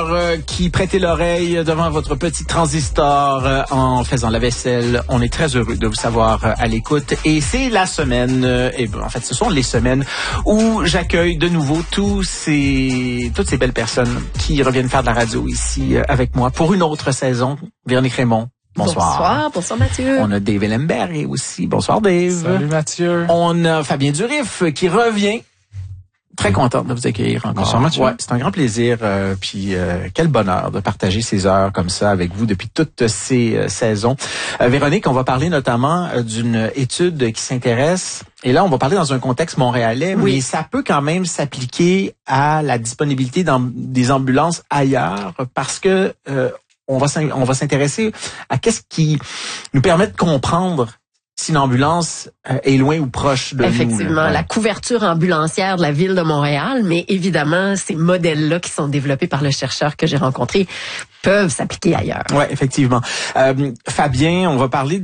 auditeurs qui prêtez l'oreille devant votre petit transistor en faisant la vaisselle. On est très heureux de vous savoir à l'écoute. Et c'est la semaine, en fait, ce sont les semaines où j'accueille de nouveau toutes ces belles personnes qui reviennent faire de la radio ici avec moi pour une autre saison. Véronique Raymond. Bonsoir. Bonsoir Mathieu. On a Dave Lambert aussi. Bonsoir Dave. Salut Mathieu. On a Fabien Durif qui revient. Très contente de vous accueillir encore. Bonsoir Mathieu. Ouais, c'est un grand plaisir. Puis quel bonheur de partager ces heures comme ça avec vous depuis toutes ces saisons. Véronique, on va parler notamment d'une étude qui s'intéresse. Et là, on va parler dans un contexte montréalais, oui. Mais ça peut quand même s'appliquer à la disponibilité des ambulances ailleurs parce que on va s'intéresser à qu'est-ce qui nous permet de comprendre si l'ambulance est loin ou proche de nous. Effectivement, la couverture ambulancière de la ville de Montréal, mais évidemment, ces modèles-là qui sont développés par le chercheur que j'ai rencontré peuvent s'appliquer ailleurs. Ouais, effectivement. Fabien, on va parler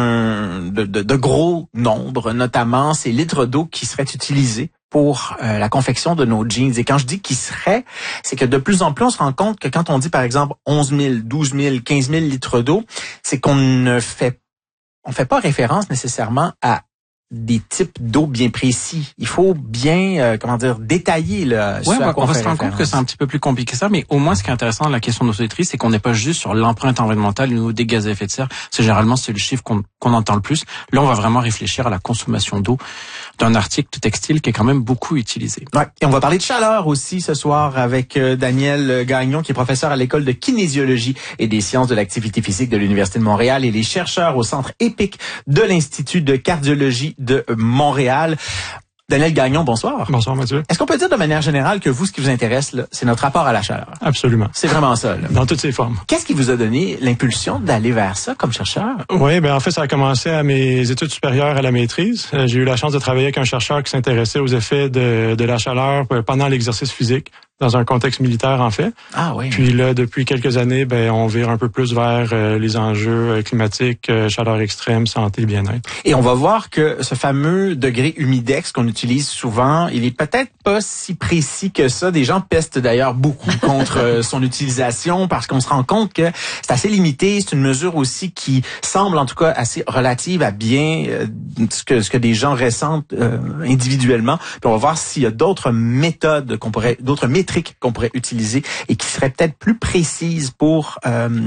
de gros nombres, notamment ces litres d'eau qui seraient utilisés pour la confection de nos jeans. Et quand je dis qui serait, c'est que de plus en plus, on se rend compte que quand on dit, par exemple, 11 000, 12 000, 15 000 litres d'eau, c'est qu'on ne fait pas référence nécessairement à des types d'eau bien précis. Il faut bien, détailler là. Ouais, on va se rendre compte que c'est un petit peu plus compliqué que ça, mais au moins ce qui est intéressant dans la question de nos auditrices, c'est qu'on n'est pas juste sur l'empreinte environnementale ou des gaz à effet de serre. Généralement, c'est le chiffre qu'on entend le plus. Là, on va vraiment réfléchir à la consommation d'eau d'un article textile qui est quand même beaucoup utilisé. Ouais. Et on va parler de chaleur aussi ce soir avec Daniel Gagnon, qui est professeur à l'école de kinésiologie et des sciences de l'activité physique de l'Université de Montréal et les chercheurs au Centre EPIC de l'Institut de cardiologie de Montréal. Daniel Gagnon, bonsoir. Bonsoir Mathieu. Est-ce qu'on peut dire de manière générale que vous, ce qui vous intéresse, là, c'est notre rapport à la chaleur? Absolument. C'est vraiment ça, là. Dans toutes ses formes. Qu'est-ce qui vous a donné l'impulsion d'aller vers ça comme chercheur? Oui, en fait, ça a commencé à mes études supérieures à la maîtrise. J'ai eu la chance de travailler avec un chercheur qui s'intéressait aux effets de la chaleur pendant l'exercice physique, dans un contexte militaire, en fait. Ah oui. Puis là, depuis quelques années, on vire un peu plus vers les enjeux climatiques, chaleur extrême, santé, bien-être. Et on va voir que ce fameux degré humidex qu'on utilise souvent, il est peut-être pas si précis que ça. Des gens pestent d'ailleurs beaucoup contre son utilisation parce qu'on se rend compte que c'est assez limité. C'est une mesure aussi qui semble en tout cas assez relative à bien ce que des gens ressentent individuellement. Puis on va voir s'il y a d'autres méthodes d'autres métriques qu'on pourrait utiliser et qui seraient peut-être plus précises pour